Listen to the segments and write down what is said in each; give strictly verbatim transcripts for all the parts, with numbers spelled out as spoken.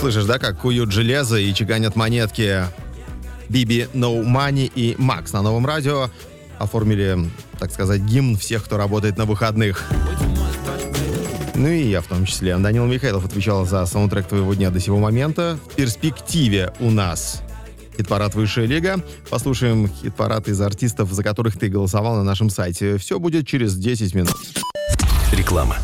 слышишь, да, как куют железо и чеканят монетки Биби, No Money и Макс на Новом радио оформили, так сказать, гимн всех, кто работает на выходных. Ну и я в том числе. Данил Михайлов отвечал за саундтрек твоего дня до сего момента. В перспективе у нас хит-парад «Высшая лига». Послушаем хит-парад из артистов, за которых ты голосовал на нашем сайте. Все будет через десять минут. Реклама.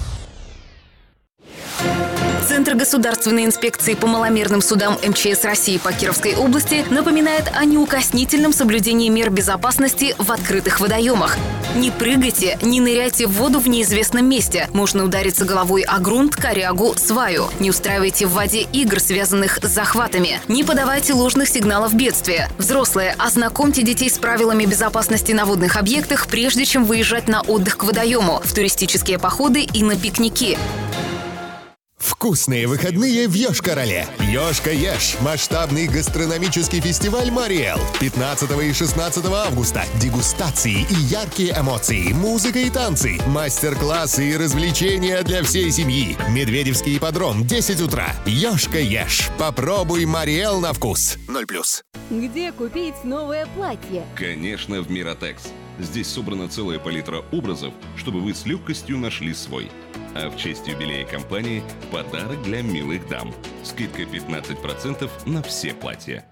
Центр государственной инспекции по маломерным судам эм че эс России по Кировской области напоминает о неукоснительном соблюдении мер безопасности в открытых водоемах. Не прыгайте, не ныряйте в воду в неизвестном месте. Можно удариться головой о грунт, корягу, сваю. Не устраивайте в воде игр, связанных с захватами. Не подавайте ложных сигналов бедствия. Взрослые, ознакомьте детей с правилами безопасности на водных объектах, прежде чем выезжать на отдых к водоему, в туристические походы и на пикники. Вкусные выходные в Йошкар-Оле. Йошка Еш. Масштабный гастрономический фестиваль «Мариэл». пятнадцатого и шестнадцатого августа. Дегустации и яркие эмоции. Музыка и танцы. Мастер-классы и развлечения для всей семьи. Медведевский ипподром. десять утра. Йошка Еш. Попробуй «Мариэл» на вкус. ноль плюс. Где купить новое платье? Конечно, в Миротекс. Здесь собрана целая палитра образов, чтобы вы с легкостью нашли свой. А в честь юбилея компании подарок для милых дам. Скидка пятнадцать процентов на все платья.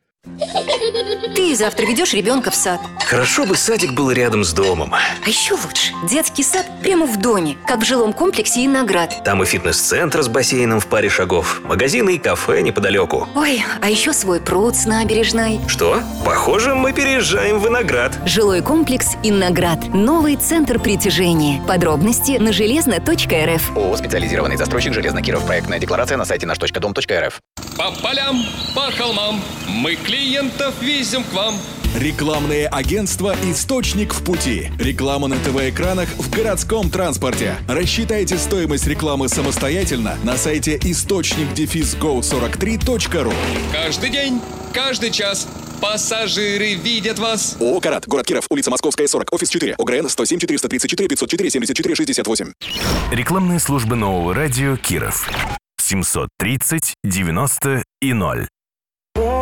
Ты завтра ведешь ребенка в сад. Хорошо бы садик был рядом с домом. А еще лучше. Детский сад прямо в доме, как в жилом комплексе «Иноград». Там и фитнес-центр с бассейном в паре шагов, магазины и кафе неподалеку. Ой, а еще свой пруд с набережной. Что? Похоже, мы переезжаем в Виноград. Жилой комплекс «Иноград». Новый центр притяжения. Подробности на железно точка эр эф. ООО «Специализированный застройщик Железнокиров». Проектная декларация на сайте наш точка дом точка эр эф. По полям, по холмам, мы клиентов везем к вам. Рекламное агентство «Источник в пути». Реклама на ТВ-экранах в городском транспорте. Рассчитайте стоимость рекламы самостоятельно на сайте источник гоу сорок три точка ру. Каждый день, каждый час пассажиры видят вас. ООО «Карат», город Киров, улица Московская, сорок, офис четыре, ОГРН сто семь четыреста тридцать четыре пятьсот четыре семьдесят четыре шестьдесят восемь. Рекламные службы Нового радио Киров. семьсот тридцать девяносто и ноль.